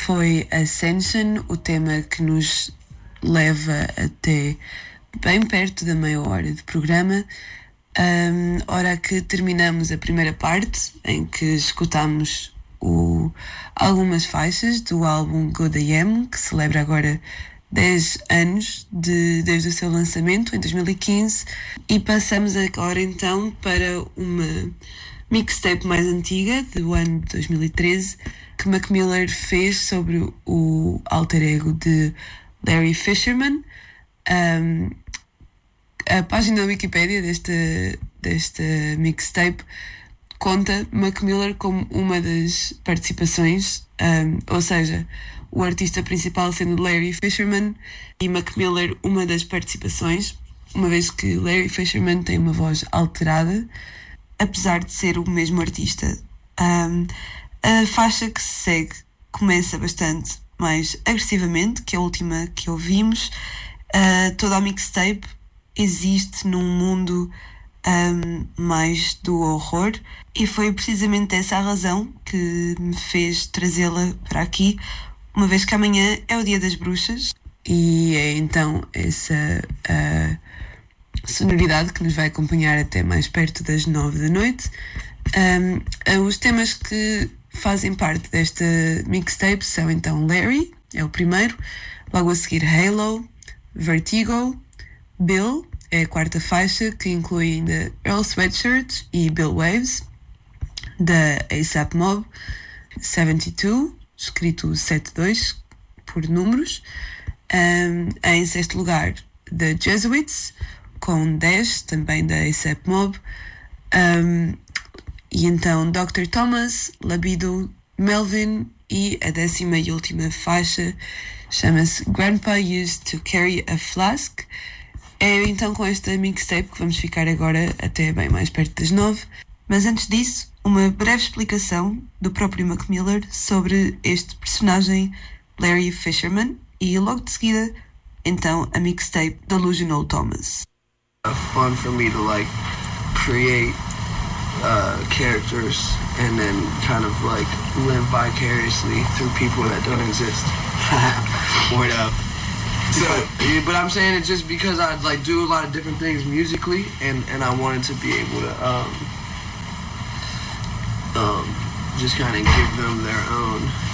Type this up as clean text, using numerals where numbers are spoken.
foi Ascension, o tema que nos leva até bem perto da meia hora de programa. Hora que terminamos a primeira parte, em que escutamos algumas faixas do álbum Good AM, que celebra agora 10 anos desde o seu lançamento, em 2015, e passamos agora então para uma mixtape mais antiga, do ano de 2013, que Mac Miller fez sobre o alter ego de Larry Fisherman. A página da Wikipédia desta mixtape conta Mac Miller como uma das participações, ou seja, o artista principal sendo Larry Fisherman e Mac Miller uma das participações, uma vez que Larry Fisherman tem uma voz alterada, apesar de ser o mesmo artista. A faixa que se segue começa bastante mais agressivamente que a última que ouvimos. Toda a mixtape existe num mundo mais do horror, e foi precisamente essa a razão que me fez trazê-la para aqui, uma vez que amanhã é o Dia das Bruxas, e é então essa sonoridade que nos vai acompanhar até mais perto das 9 da noite. Os temas que fazem parte desta mixtape são então Larry, é o primeiro, logo a seguir Halo, Vertigo, Bill, é a quarta faixa, que inclui ainda Earl Sweatshirt e Bill Waves, da A$AP Mob, 72, escrito 72 por números. Em sexto lugar, The Jesuits, com 10, também da A$AP Mob. E então Dr. Thomas, Labido, Melvin, e a 10ª e última faixa chama-se Grandpa Used to Carry a Flask. É então com esta mixtape que vamos ficar agora até bem mais perto das 9. Mas antes disso, uma breve explicação do próprio Mac Miller sobre este personagem Larry Fisherman, e logo de seguida então a mixtape Delusional Thomas. Fun for me to like create characters and then kind of like live vicariously through people that don't exist. Word up. So, but I'm saying it just because I like do a lot of different things musically, and I wanted to be able to just kind of give them their own